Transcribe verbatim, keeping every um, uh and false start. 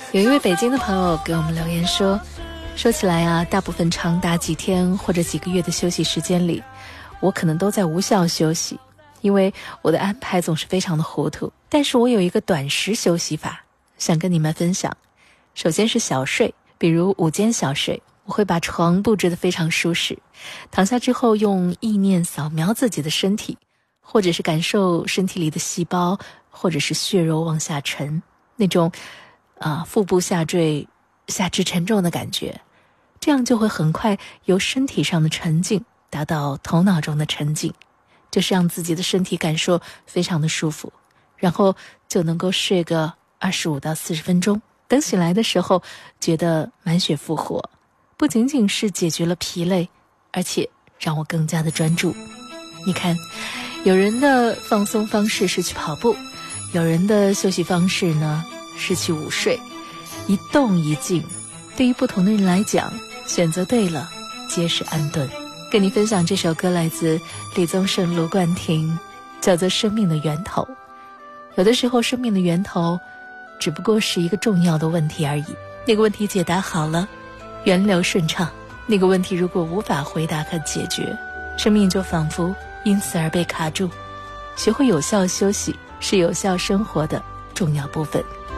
有一位北京的朋友给我们留言说，说起来啊，大部分长达几天或者几个月的休息时间里，我可能都在无效休息，因为我的安排总是非常的糊涂。但是我有一个短时休息法，想跟你们分享。首先是小睡，比如午间小睡，我会把床布置得非常舒适，躺下之后用意念扫描自己的身体，或者是感受身体里的细胞或者是血肉往下沉，那种啊、呃、腹部下坠、下肢沉重的感觉，这样就会很快由身体上的沉静达到头脑中的沉静，就是让自己的身体感受非常的舒服，然后就能够睡个二十五到四十分钟。等醒来的时候，觉得满血复活，不仅仅是解决了疲累，而且让我更加的专注。你看，有人的放松方式是去跑步，有人的休息方式呢是去午睡，一动一静，对于不同的人来讲，选择对了，皆是安顿。跟你分享这首歌来自李宗盛、卢冠廷，叫做《生命的源头》。有的时候生命的源头只不过是一个重要的问题而已，那个问题解答好了，源流顺畅，那个问题如果无法回答和解决，生命就仿佛因此而被卡住。学会有效休息是有效生活的重要部分。